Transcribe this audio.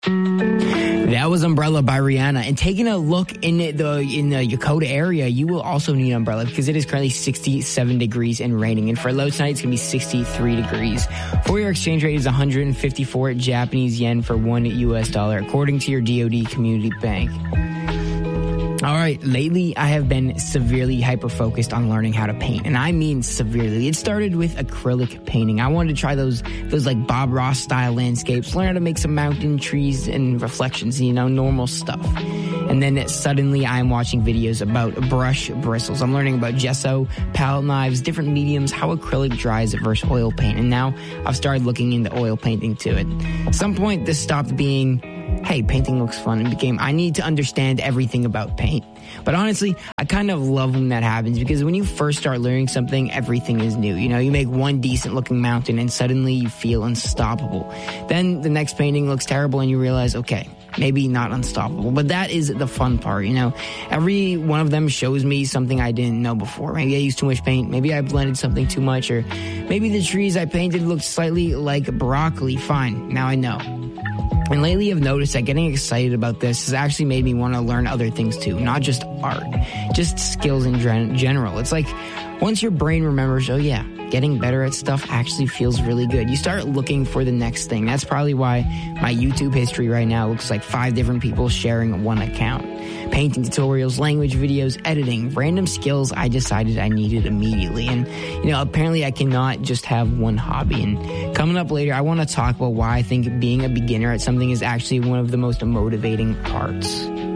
That was Umbrella by Rihanna. And taking a look in the Yokota area, you will also need an umbrella because it is currently 67 degrees and raining. And for a low tonight, it's going to be 63 degrees. For your exchange rate is 154 Japanese yen for $1 US, according to your DoD Community Bank. All right, lately I have been severely hyper-focused on learning how to paint, and I mean severely. It started with acrylic painting. I wanted to try those like Bob Ross style landscapes, learn how to make some mountain trees and reflections, normal stuff. And then suddenly I'm watching videos about brush bristles. I'm learning about gesso, palette knives, different mediums, how acrylic dries versus oil paint. And now I've started looking into oil painting too. At some point, this stopped being, hey, painting looks fun, and became, I need to understand everything about paint. But honestly, I kind of love when that happens, because when you first start learning something, everything is new. You make one decent looking mountain and suddenly you feel unstoppable. Then the next painting looks terrible and you realize, okay, maybe not unstoppable. But that is the fun part, Every one of them shows me something I didn't know before. Maybe I used too much paint. Maybe I blended something too much. Or maybe the trees I painted looked slightly like broccoli. Fine, now I know. And lately I've noticed that getting excited about this has actually made me want to learn other things too, not just art, just skills in general. It's like once your brain remembers, oh yeah, getting better at stuff actually feels really good, you start looking for the next thing. That's probably why my YouTube history right now looks like 5 different people sharing one account. Painting tutorials, language videos, editing, random skills I decided I needed immediately. And, apparently I cannot just have one hobby. And coming up later, I want to talk about why I think being a beginner at something is actually one of the most motivating parts.